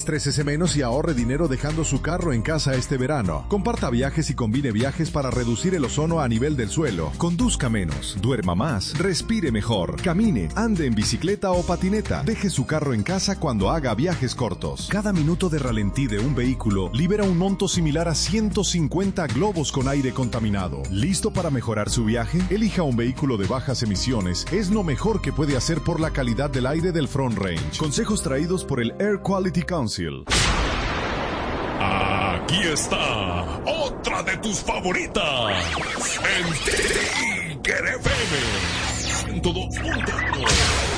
Estrésese menos y ahorre dinero dejando su carro en casa este verano. Comparta viajes y combine viajes para reducir el ozono a nivel del suelo. Conduzca menos, duerma más, respire mejor, camine, ande en bicicleta o patineta. Deje su carro en casa cuando haga viajes cortos. Cada minuto de ralentí de un vehículo libera un monto similar a 150 globos con aire contaminado. ¿Listo para mejorar su viaje? Elija un vehículo de bajas emisiones. Es lo mejor que puede hacer por la calidad del aire del Front Range. Consejos traídos por el Air Quality Council. Aquí está otra de tus favoritas. En Tiger FM 102.1.